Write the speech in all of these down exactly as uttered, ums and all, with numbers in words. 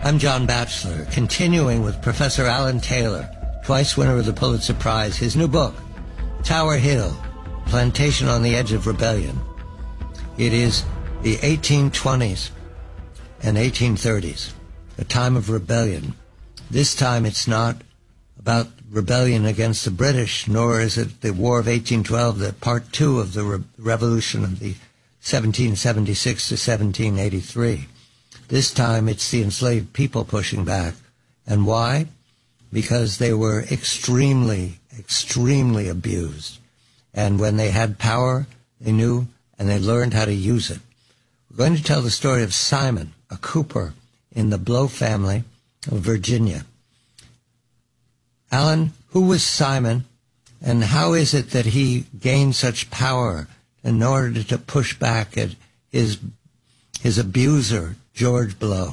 I'm John Batchelor, continuing with Professor Alan Taylor, twice winner of the Pulitzer Prize. His new book, Tower Hill, Plantation on the Edge of Rebellion. It is the eighteen twenties and eighteen thirties, a time of rebellion. This time it's not about rebellion against the British, nor is it the War of eighteen twelve, the part two of the re- revolution of the seventeen seventy-six to seventeen eighty-three. This time it's the enslaved people pushing back. And why? Because they were extremely, extremely abused. And when they had power, they knew and they learned how to use it. We're going to tell the story of Simon, a cooper in the Blow family of Virginia. Alan, who was Simon, and how is it that he gained such power in order to push back at his his abuser, George Blow?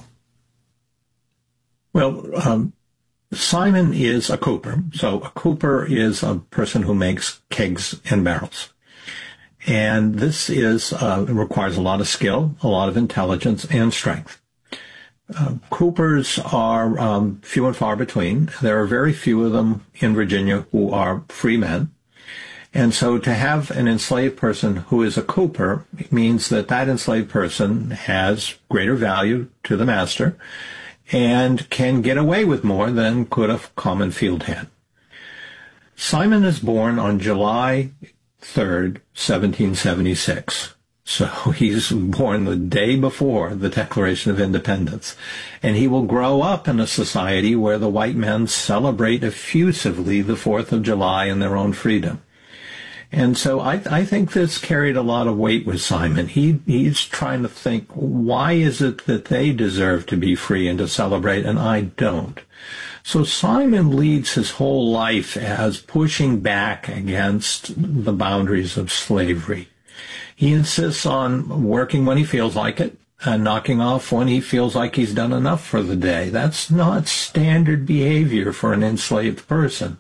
Well, um, Simon is a cooper. So a cooper is a person who makes kegs and barrels. And this is uh, requires a lot of skill, a lot of intelligence, and strength. Uh, coopers are um, few and far between. There are very few of them in Virginia who are free men. And so to have an enslaved person who is a cooper means that that enslaved person has greater value to the master and can get away with more than could a common field hand. Simon is born on July third, seventeen seventy-six. So he's born the day before the Declaration of Independence. And he will grow up in a society where the white men celebrate effusively the fourth of July and their own freedom. And so I, I think this carried a lot of weight with Simon. He he's trying to think, why is it that they deserve to be free and to celebrate and I don't? So Simon leads his whole life as pushing back against the boundaries of slavery. He insists on working when he feels like it and knocking off when he feels like he's done enough for the day. That's not standard behavior for an enslaved person.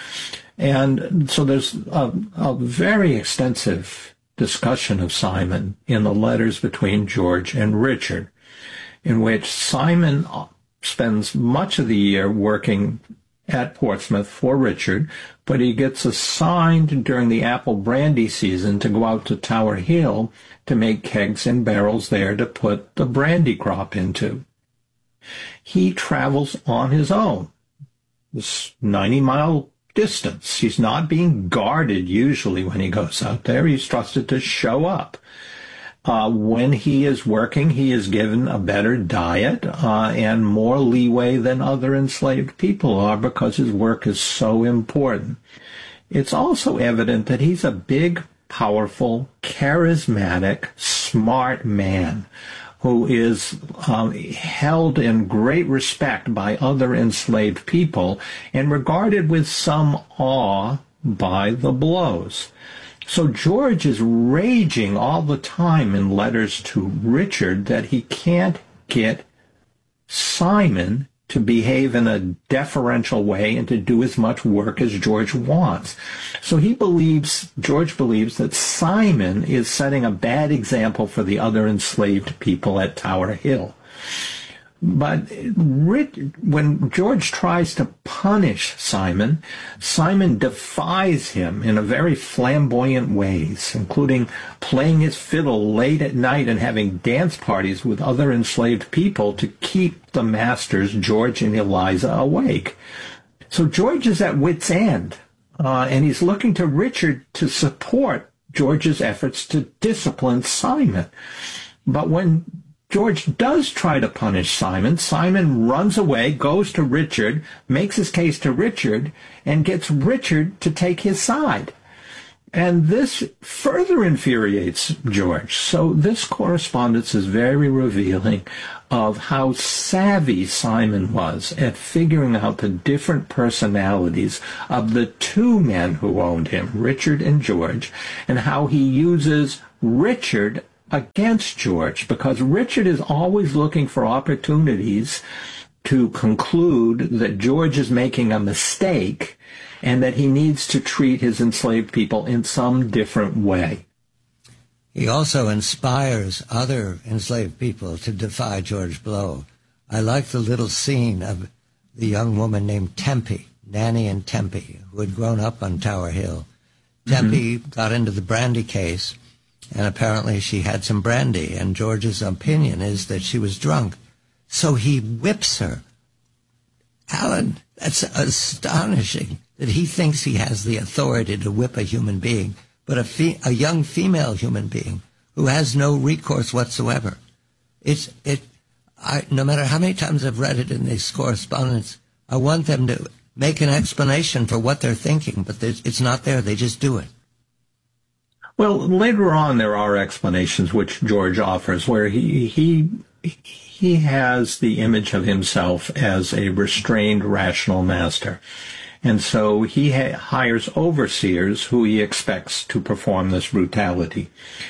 And so there's a, a very extensive discussion of Simon in the letters between George and Richard, in which Simon spends much of the year working at Portsmouth for Richard, but he gets assigned during the apple brandy season to go out to Tower Hill to make kegs and barrels there to put the brandy crop into. He travels on his own, this ninety-mile distance. He's not being guarded usually when he goes out there. He's trusted to show up. Uh, when he is working, he is given a better diet uh, and more leeway than other enslaved people are because his work is so important. It's also evident that he's a big, powerful, charismatic, smart man who is um, held in great respect by other enslaved people and regarded with some awe by the Blows. So George is raging all the time in letters to Richard that he can't get Simon to behave in a deferential way and to do as much work as George wants. So he believes, George believes that Simon is setting a bad example for the other enslaved people at Tower Hill. But when George tries to punish Simon, Simon defies him in a very flamboyant ways, including playing his fiddle late at night and having dance parties with other enslaved people to keep the masters, George and Eliza, awake. So George is at wit's end, uh, and he's looking to Richard to support George's efforts to discipline Simon. But when George does try to punish Simon, Simon runs away, goes to Richard, makes his case to Richard, and gets Richard to take his side. And this further infuriates George. So this correspondence is very revealing of how savvy Simon was at figuring out the different personalities of the two men who owned him, Richard and George, and how he uses Richard against George, because Richard is always looking for opportunities to conclude that George is making a mistake and that he needs to treat his enslaved people in some different way. He also inspires other enslaved people to defy George Blow. I like the little scene of the young woman named Tempe, Nanny and Tempe, who had grown up on Tower Hill. Tempe mm-hmm. got into the brandy case, and apparently she had some brandy, and George's opinion is that she was drunk. So he whips her. Alan, that's astonishing that he thinks he has the authority to whip a human being, but a, fe- a young female human being who has no recourse whatsoever. It's it. I, no matter how many times I've read it in these correspondence, I want them to make an explanation for what they're thinking, but it's not there. They just do it. Well, later on there are explanations which George offers where he he he has the image of himself as a restrained, rational master. And so he ha- hires overseers who he expects to perform this brutality.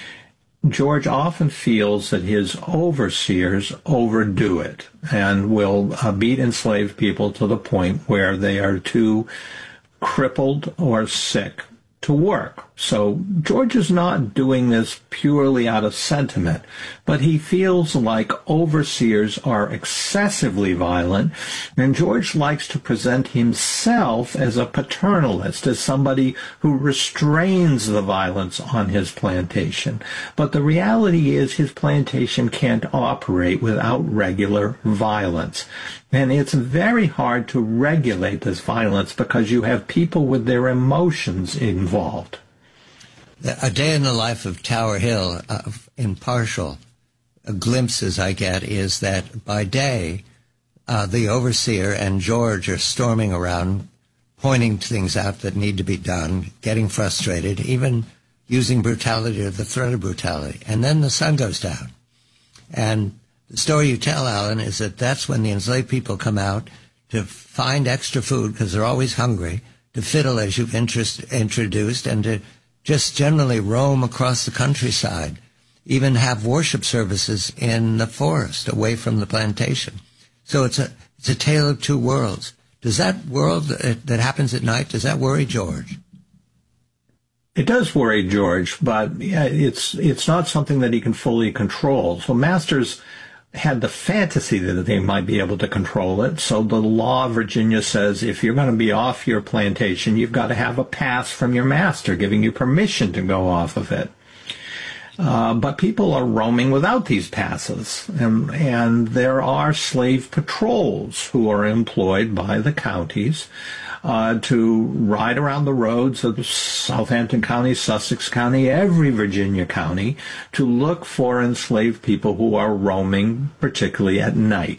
George often feels that his overseers overdo it and will uh, beat enslaved people to the point where they are too crippled or sick to work. So George is not doing this purely out of sentiment, but he feels like overseers are excessively violent, and George likes to present himself as a paternalist, as somebody who restrains the violence on his plantation. But the reality is his plantation can't operate without regular violence. And it's very hard to regulate this violence because you have people with their emotions involved. A Day in the Life of Tower Hill, uh, in partial uh, glimpses I get, is that by day, uh, the overseer and George are storming around, pointing things out that need to be done, getting frustrated, even using brutality or the threat of brutality. And then the sun goes down. And the story you tell, Alan, is that that's when the enslaved people come out to find extra food, because they're always hungry, to fiddle, as you've interest, introduced, and to just generally roam across the countryside, even have worship services in the forest away from the plantation. So it's a it's a tale of two worlds. Does that world that, that happens at night, does that worry George? It does worry George, but yeah, it's it's not something that he can fully control. So masters had the fantasy that they might be able to control it. So the law of Virginia says if you're going to be off your plantation, you've got to have a pass from your master giving you permission to go off of it. Uh, but people are roaming without these passes, and, and there are slave patrols who are employed by the counties uh, to ride around the roads of Southampton County, Sussex County, every Virginia county, to look for enslaved people who are roaming, particularly at night.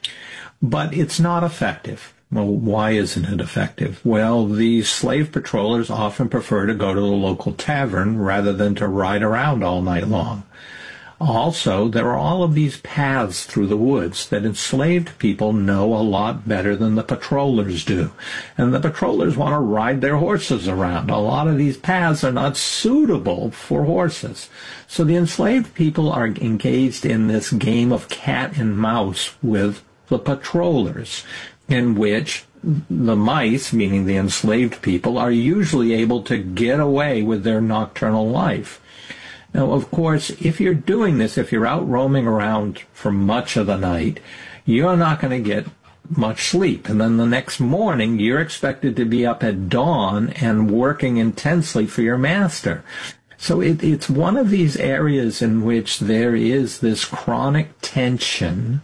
But it's not effective. Well, why isn't it effective? Well, these slave patrollers often prefer to go to the local tavern rather than to ride around all night long. Also, there are all of these paths through the woods that enslaved people know a lot better than the patrollers do. And the patrollers want to ride their horses around. A lot of these paths are not suitable for horses. So the enslaved people are engaged in this game of cat and mouse with the patrollers, in which the mice, meaning the enslaved people, are usually able to get away with their nocturnal life. Now, of course, if you're doing this, if you're out roaming around for much of the night, you're not going to get much sleep. And then the next morning, you're expected to be up at dawn and working intensely for your master. So it, it's one of these areas in which there is this chronic tension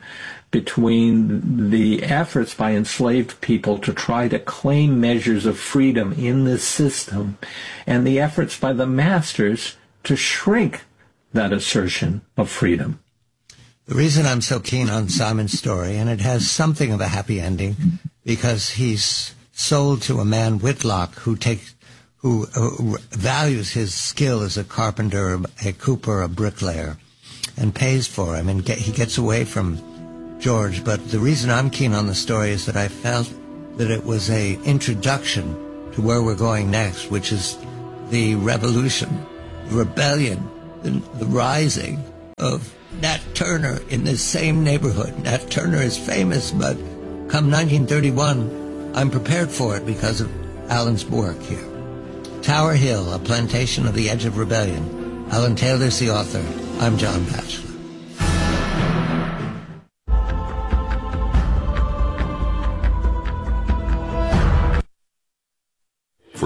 between the efforts by enslaved people to try to claim measures of freedom in this system and the efforts by the masters to shrink that assertion of freedom. The reason I'm so keen on Simon's story, and it has something of a happy ending, because he's sold to a man, Whitlock, who takes, who uh, values his skill as a carpenter, a cooper, a bricklayer, and pays for him, and get, he gets away from George. But the reason I'm keen on the story is that I felt that it was a introduction to where we're going next, which is the revolution, the rebellion, the, the rising of Nat Turner in this same neighborhood. Nat Turner is famous, but come nineteen thirty-one, I'm prepared for it because of Alan's work here. Tower Hill, A Plantation of the Edge of Rebellion. Alan Taylor's the author. I'm John Batchelor.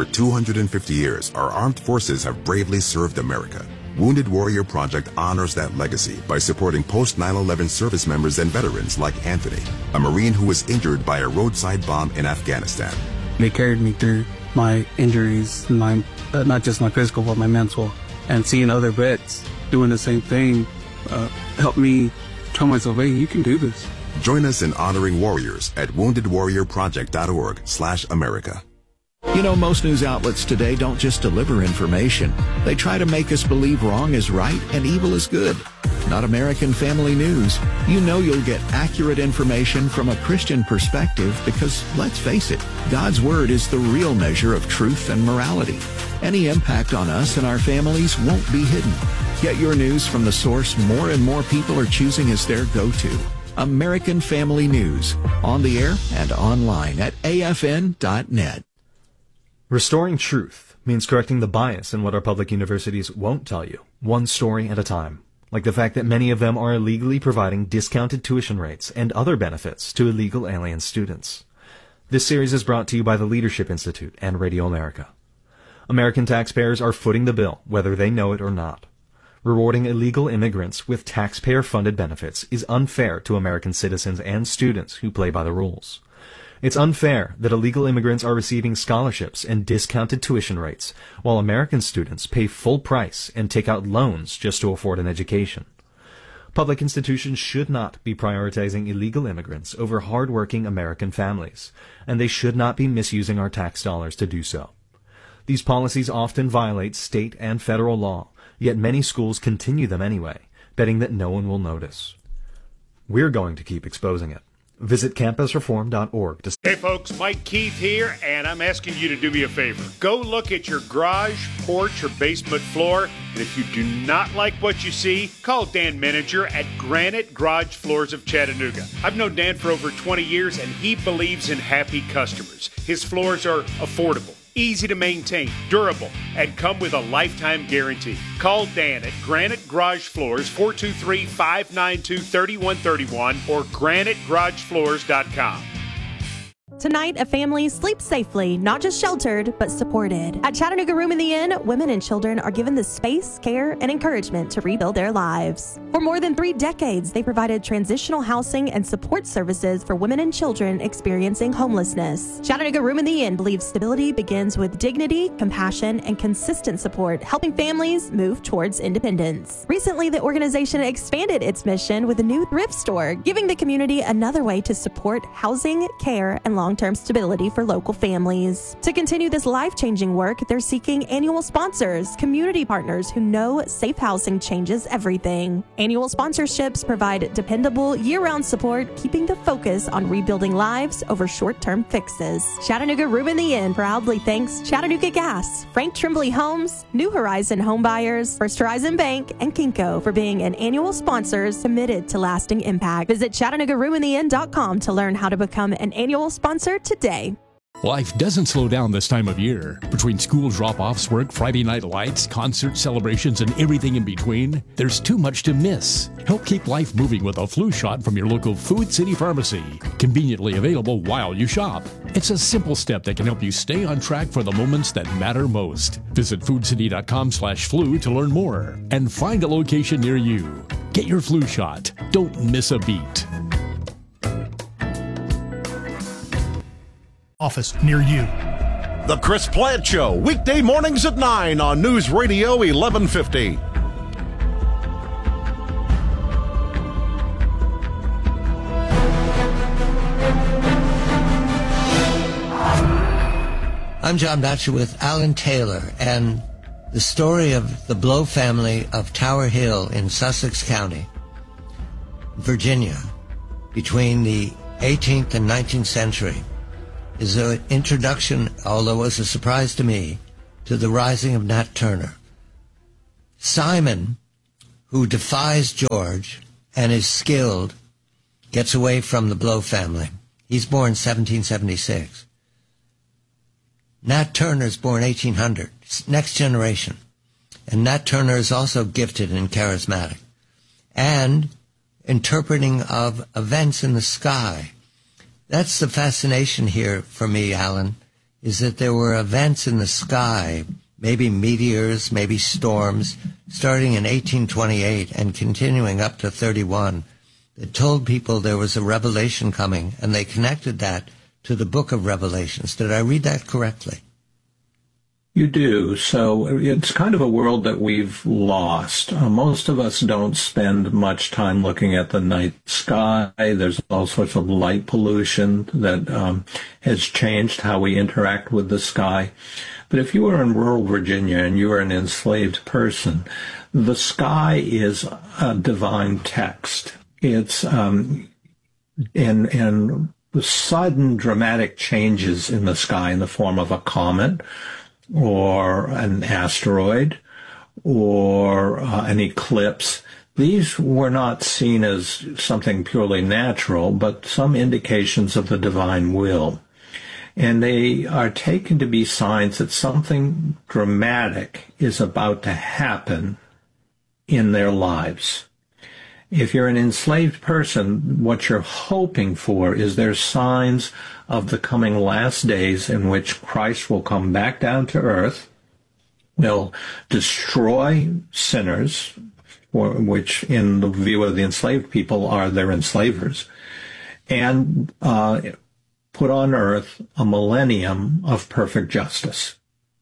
For two hundred fifty years, our armed forces have bravely served America. Wounded Warrior Project honors that legacy by supporting post nine eleven service members and veterans like Anthony, a Marine who was injured by a roadside bomb in Afghanistan. They carried me through my injuries, my uh, not just my physical, but my mental. And seeing other vets doing the same thing uh, helped me tell myself, hey, you can do this. Join us in honoring warriors at wounded warrior project dot org slash America. You know, most news outlets today don't just deliver information. They try to make us believe wrong is right and evil is good. Not American Family News. You know you'll get accurate information from a Christian perspective because, let's face it, God's Word is the real measure of truth and morality. Any impact on us and our families won't be hidden. Get your news from the source more and more people are choosing as their go-to. American Family News. On the air and online at A F N dot net. Restoring truth means correcting the bias in what our public universities won't tell you, one story at a time. Like the fact that many of them are illegally providing discounted tuition rates and other benefits to illegal alien students. This series is brought to you by the Leadership Institute and Radio America. American taxpayers are footing the bill, whether they know it or not. Rewarding illegal immigrants with taxpayer-funded benefits is unfair to American citizens and students who play by the rules. It's unfair that illegal immigrants are receiving scholarships and discounted tuition rates, while American students pay full price and take out loans just to afford an education. Public institutions should not be prioritizing illegal immigrants over hard-working American families, and they should not be misusing our tax dollars to do so. These policies often violate state and federal law, yet many schools continue them anyway, betting that no one will notice. We're going to keep exposing it. Visit campus reform dot org to... Hey folks, Mike Keith here, and I'm asking you to do me a favor. Go look at your garage, porch, or basement floor, and if you do not like what you see, call Dan Menninger at Granite Garage Floors of Chattanooga. I've known Dan for over twenty years, and he believes in happy customers. His floors are affordable, easy to maintain, durable, and come with a lifetime guarantee. Call Dan at Granite Garage Floors, four two three, five nine two, three one three one or granite garage floors dot com. Tonight, a family sleeps safely, not just sheltered, but supported. At Chattanooga Room in the Inn, women and children are given the space, care, and encouragement to rebuild their lives. For more than three decades, they provided transitional housing and support services for women and children experiencing homelessness. Chattanooga Room in the Inn believes stability begins with dignity, compassion, and consistent support, helping families move towards independence. Recently, the organization expanded its mission with a new thrift store, giving the community another way to support housing, care, and long long-term stability for local families. To continue this life-changing work, they're seeking annual sponsors, community partners who know safe housing changes everything. Annual sponsorships provide dependable year-round support, keeping the focus on rebuilding lives over short-term fixes. Chattanooga Room in the Inn proudly thanks Chattanooga Gas, Frank Tremblay Homes, New Horizon Home Buyers, First Horizon Bank, and Kinko for being an annual sponsors committed to lasting impact. Visit Chattanooga Room in the Inn dot com to learn how to become an annual sponsor today. Life doesn't slow down this time of year. Between school drop-offs, work, Friday night lights, concert celebrations, and everything in between, there's too much to miss. Help keep life moving with a flu shot from your local Food City Pharmacy. Conveniently available while you shop. It's a simple step that can help you stay on track for the moments that matter most. Visit food city dot com slash flu to learn more and find a location near you. Get your flu shot. Don't miss a beat. Office near you. The Chris Plant Show, weekday mornings at nine on News Radio eleven fifty. I'm John Batcher with Alan Taylor, and the story of the Blow family of Tower Hill in Sussex County, Virginia, between the eighteenth and nineteenth century, is an introduction, although it was a surprise to me, to the rising of Nat Turner. Simon, who defies George and is skilled, gets away from the Blow family. He's born seventeen seventy-six. Nat Turner's born eighteen hundred, next generation. And Nat Turner is also gifted and charismatic. And interpreting of events in the sky. That's the fascination here for me, Alan, is that there were events in the sky, maybe meteors, maybe storms, starting in eighteen twenty-eight and continuing up to thirty-one, that told people there was a revelation coming, and they connected that to the book of Revelations. Did I read that correctly? You do. So it's kind of a world that we've lost. Uh, most of us don't spend much time looking at the night sky. There's all sorts of light pollution that um, has changed how we interact with the sky. But if you were in rural Virginia and you were an enslaved person, the sky is a divine text. It's um, and and sudden dramatic changes in the sky in the form of a comet, or an asteroid, or uh, an eclipse. These were not seen as something purely natural, but some indications of the divine will. And they are taken to be signs that something dramatic is about to happen in their lives. If you're an enslaved person, what you're hoping for is there's signs of the coming last days in which Christ will come back down to earth, will destroy sinners, or, which in the view of the enslaved people are their enslavers, and uh, put on earth a millennium of perfect justice.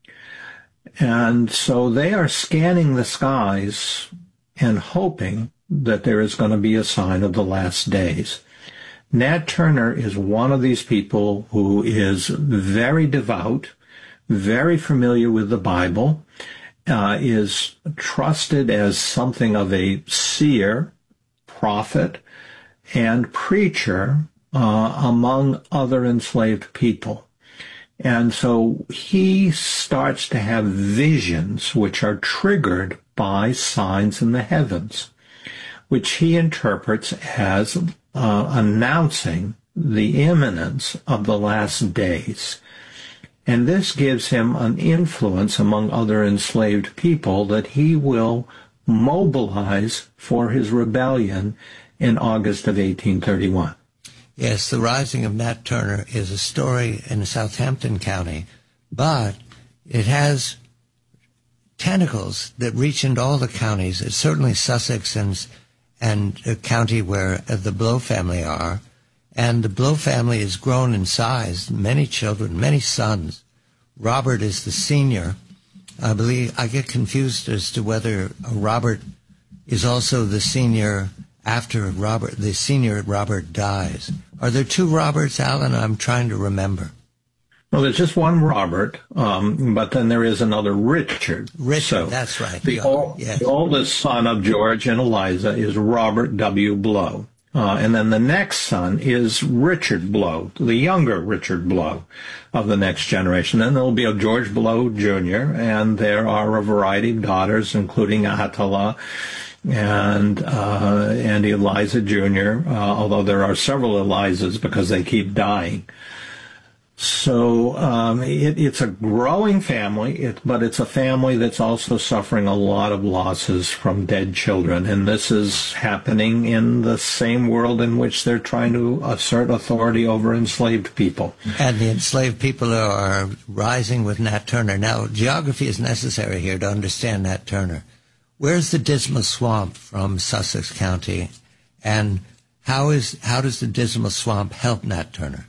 And so they are scanning the skies and hoping that there is going to be a sign of the last days. Nat Turner is one of these people who is very devout, very familiar with the Bible, uh, is trusted as something of a seer, prophet, and preacher uh, among other enslaved people. And so he starts to have visions which are triggered by signs in the heavens, which he interprets as uh, announcing the imminence of the last days. And this gives him an influence among other enslaved people that he will mobilize for his rebellion in August of eighteen thirty-one. Yes, the rising of Nat Turner is a story in Southampton County, but it has tentacles that reach into all the counties. It's certainly Sussex and and a county where uh, the Blow family are. And the Blow family has grown in size, many children, many sons. Robert is the senior. I believe I get confused as to whether Robert is also the senior after Robert, the senior Robert dies. Are there two Roberts, Alan? I'm trying to remember. Well, there's just one Robert, um, but then there is another Richard. Richard, so that's right. The, ol- yes. the oldest son of George and Eliza is Robert W. Blow. Uh, and then the next son is Richard Blow, the younger Richard Blow of the next generation. Then there will be a George Blow Junior, and there are a variety of daughters, including Attala and uh, and Eliza Junior, uh, although there are several Elizas because they keep dying. So um, it, it's a growing family, it, but it's a family that's also suffering a lot of losses from dead children. And this is happening in the same world in which they're trying to assert authority over enslaved people. And the enslaved people are rising with Nat Turner. Now, geography is necessary here to understand Nat Turner. Where's the Dismal Swamp from Sussex County? And how is how does the Dismal Swamp help Nat Turner?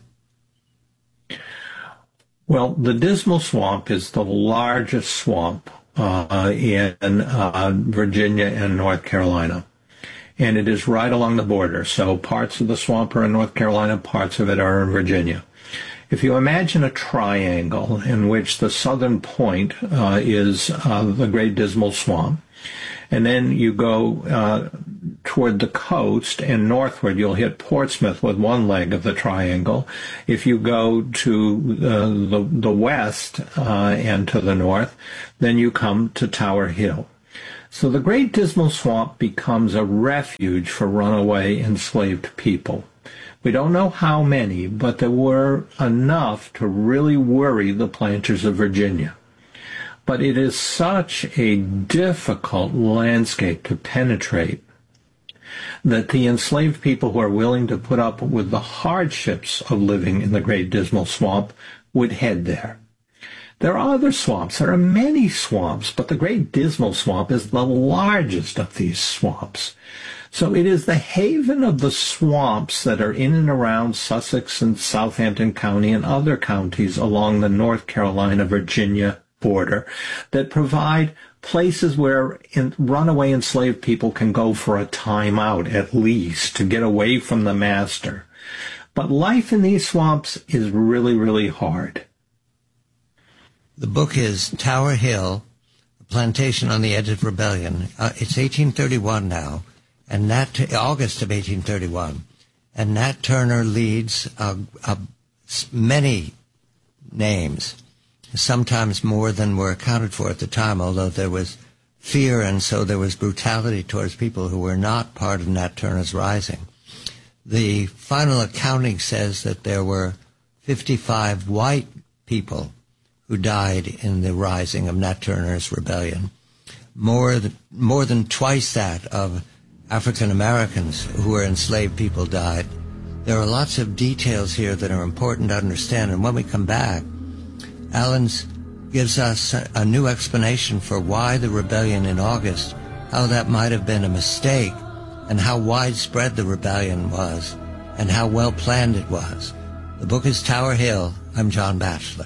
Well, the Dismal Swamp is the largest swamp uh, in uh, Virginia and North Carolina, and it is right along the border. So parts of the swamp are in North Carolina, parts of it are in Virginia. If you imagine a triangle in which the southern point uh, is uh, the Great Dismal Swamp, and then you go uh, toward the coast and northward, you'll hit Portsmouth with one leg of the triangle. If you go to uh, the, the west uh, and to the north, then you come to Tower Hill. So the Great Dismal Swamp becomes a refuge for runaway enslaved people. We don't know how many, but there were enough to really worry the planters of Virginia. But it is such a difficult landscape to penetrate that the enslaved people who are willing to put up with the hardships of living in the Great Dismal Swamp would head there. There are other swamps. There are many swamps, but the Great Dismal Swamp is the largest of these swamps. So it is the haven of the swamps that are in and around Sussex and Southampton County and other counties along the North Carolina, Virginia border that provide places where in, runaway enslaved people can go for a time out, at least, to get away from the master. But life in these swamps is really, really hard. The book is Tower Hill, A Plantation on the Edge of Rebellion. Uh, it's eighteen thirty-one now, and Nat, August of eighteen thirty-one. And Nat Turner leads uh, uh, many names, sometimes more than were accounted for at the time, although there was fear and so there was brutality towards people who were not part of Nat Turner's rising. The final accounting says that there were fifty-five white people who died in the rising of Nat Turner's rebellion. More than, more than twice that of African Americans who were enslaved people died. There are lots of details here that are important to understand, and when we come back, Alan's gives us a, a new explanation for why the rebellion in August, how that might have been a mistake, and how widespread the rebellion was, and how well planned it was. The book is Tower Hill. I'm John Batchelor.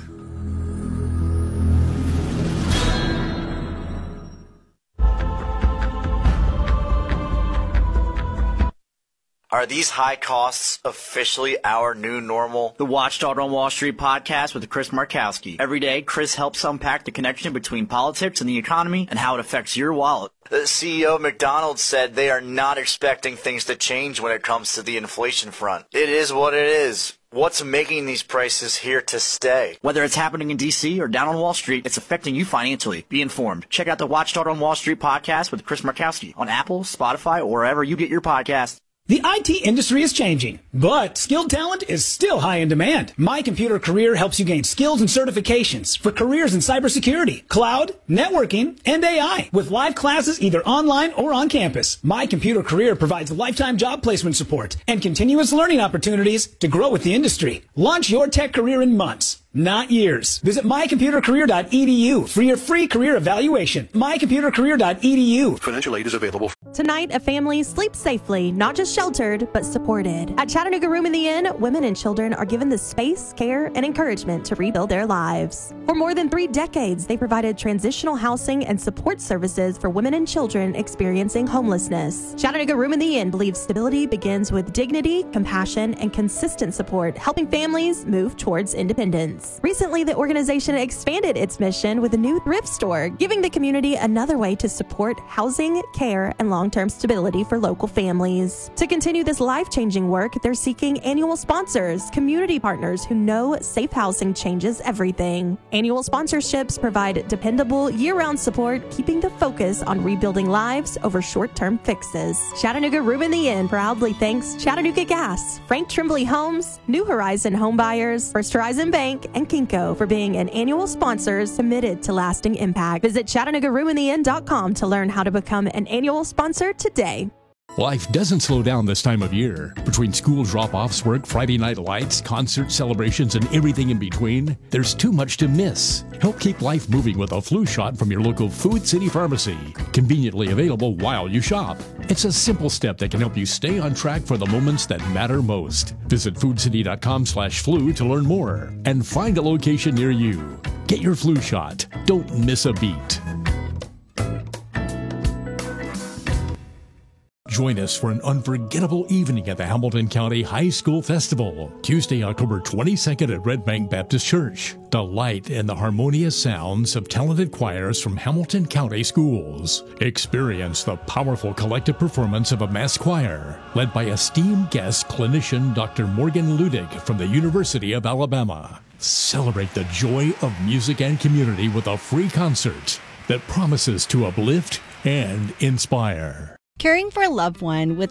Are these high costs officially our new normal? The Watchdog on Wall Street podcast with Chris Markowski. Every day, Chris helps unpack the connection between politics and the economy and how it affects your wallet. The C E O of McDonald's said they are not expecting things to change when it comes to the inflation front. It is what it is. What's making these prices here to stay? Whether it's happening in D C or down on Wall Street, it's affecting you financially. Be informed. Check out the Watchdog on Wall Street podcast with Chris Markowski on Apple, Spotify, or wherever you get your podcasts. The I T industry is changing, but skilled talent is still high in demand. My Computer Career helps you gain skills and certifications for careers in cybersecurity, cloud, networking, and A I with live classes either online or on campus. My Computer Career provides lifetime job placement support and continuous learning opportunities to grow with the industry. Launch your tech career in months, not years. Visit my computer career dot e d u for your free career evaluation. my computer career dot e d u. Financial aid is available. Tonight, a family sleeps safely, not just sheltered, but supported. At Chattanooga Room in the Inn, women and children are given the space, care, and encouragement to rebuild their lives. For more than three decades, they provided transitional housing and support services for women and children experiencing homelessness. Chattanooga Room in the Inn believes stability begins with dignity, compassion, and consistent support, helping families move towards independence. Recently, the organization expanded its mission with a new thrift store, giving the community another way to support housing, care, and long-term stability for local families. To continue this life-changing work, they're seeking annual sponsors, community partners who know safe housing changes everything. Annual sponsorships provide dependable, year-round support, keeping the focus on rebuilding lives over short-term fixes. Chattanooga Room in the Inn proudly thanks Chattanooga Gas, Frank Tremblay Homes, New Horizon Home Buyers, First Horizon Bank, and Kinko for being an annual sponsors committed to lasting impact. Visit Chattanooga Room in the Inn dot com to learn how to become an annual sponsor today. Life doesn't slow down this time of year. Between school drop-offs, work, Friday night lights, concert celebrations, and everything in between, there's too much to miss. Help keep life moving with a flu shot from your local Food City Pharmacy. Conveniently available while you shop. It's a simple step that can help you stay on track for the moments that matter most. Visit food city dot com slash flu to learn more and find a location near you. Get your flu shot. Don't miss a beat. Join us for an unforgettable evening at the Hamilton County High School Festival, Tuesday, October twenty-second at Red Bank Baptist Church. Delight in the harmonious sounds of talented choirs from Hamilton County schools. Experience the powerful collective performance of a mass choir, led by esteemed guest clinician Doctor Morgan Ludig from the University of Alabama. Celebrate the joy of music and community with a free concert that promises to uplift and inspire. Caring for a loved one with